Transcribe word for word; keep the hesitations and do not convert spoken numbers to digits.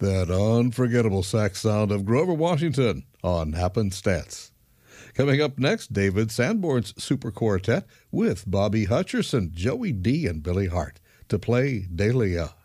That unforgettable sax sound of Grover Washington on Happenstance. Coming up next, David Sanborn's Super Quartet with Bobby Hutcherson, Joey D, and Billy Hart to play Dahlia.